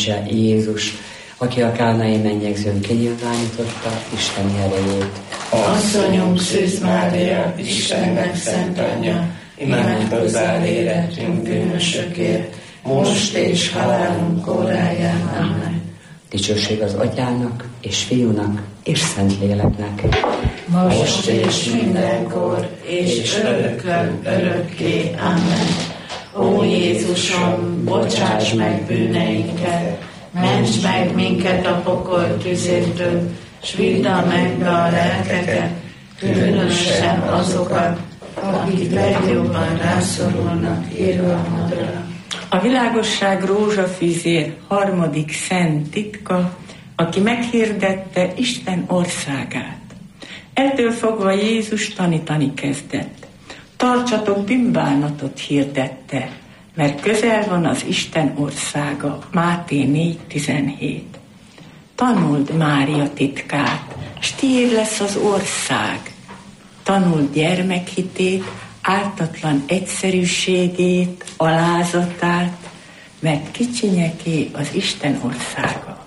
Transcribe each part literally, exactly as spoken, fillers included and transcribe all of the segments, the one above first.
dicsőítse Jézus, aki a kánai mennyegzőn kinyilvánította Isten erejét. Asszonyunk Szűz Mária, Istennek szent anyja, imádkozzál érettünk bűnösökért, most és halálunk óráján. Amen. Dicsőség az Atyának, és Fiúnak, és Szentléleknek. Most és mindenkor, és örökkön örökké. Amen. Ó Jézusom, bocsáss meg bűneinket, ments meg minket a pokol tüzétől, s vidd a mennybe a lelkeket, különösen azokat, akik legjobban rászorulnak irgalmadra. A világosság rózsafűzér harmadik szent titka, aki meghirdette Isten országát. Ettől fogva Jézus tanítani kezdett. Tartsatok bűnbánatot, hirdette, mert közel van az Isten országa. Máté négy tizenhét. Tanuld Mária titkát, s tiéd lesz az ország. Tanuld gyermekhitét, ártatlan egyszerűségét, alázatát, mert kicsinyeké az Isten országa.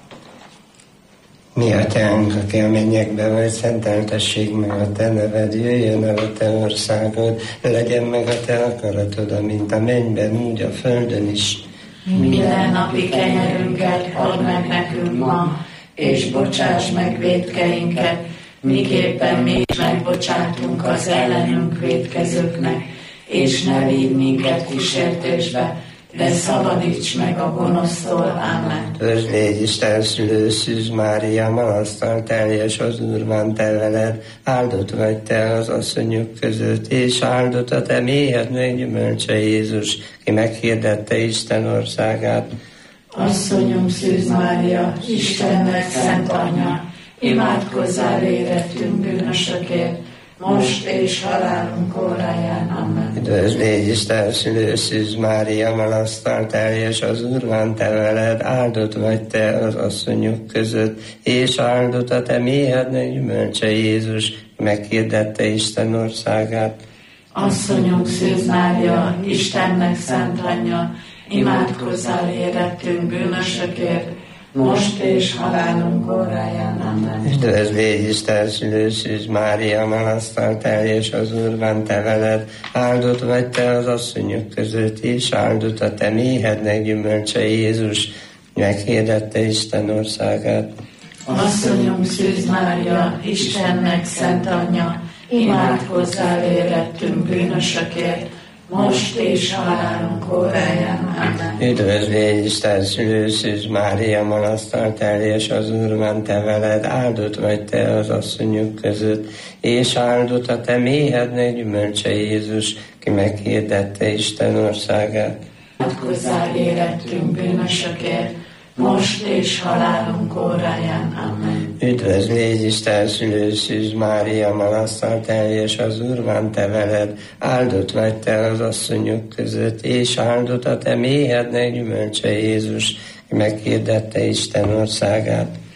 Mi atyánk, aki a mennyekben vagy, szenteltessék meg a te neved, jöjjön el a te országod, legyen meg a te akaratod, amint a mennyben, úgy a földön is. Minden napi kenyerünket add meg nekünk ma, és bocsáss meg vétkeinket, miképpen mi is megbocsátunk az ellenünk vétkezőknek, és ne vigy minket kísértésbe, de szabadíts meg a gonosztól. Amen. Ösd légy Isten szülő, Szűz Mária, malasztal teljes, az Úr van te veled, áldott vagy te az asszonyok között, és áldott a te méhed meggyümölcse Jézus, ki meghirdette Isten országát. Asszonyom Szűz Mária, Istennek szent anyja, imádkozzál érettünk bűnösökért, most és halálunk óráján. Amen. Üdvözl légy Isten szülő, Szűz Mária, malasztal teljes, az Úr van te veled, áldott vagy te az asszonyok között, és áldott a te méhednek gyümölcse Jézus, meghirdette Isten országát. Asszonyunk Szűz Mária, Istennek szent anyja, imádkozzál érettünk bűnösökért, most és halálunk óráján. Amen. Üdvözl légy Isten szülő, Szűz Mária, malasztal teljes, az Úr van te veled, áldott vagy te az asszonyok között, és áldott a te méhednek gyümölcse Jézus, meghirdette Isten országát. Asszonyom Szűz Mária, Istennek szent anyja, imádkozzál érettünk bűnösökért, most és halálunk óráján. Amen. Üdvözl légy Isten szülő, Szűz Mária, malasztal teljes, az Úr van te veled, áldott vagy te az asszonyok között, és áldott a te méhednek gyümölcse Jézus, ki meghirdette Isten országát. Imádkozzál érettünk bűnösökért, most és halálunk óráján. Amen. Üdvözl légy Isten szülő, Szűz Mária, malasztal teljes, az Úr van te veled, áldott vagy te az asszonyok között, és áldott a te méhednek gyümölcse Jézus, meghirdette Isten országát.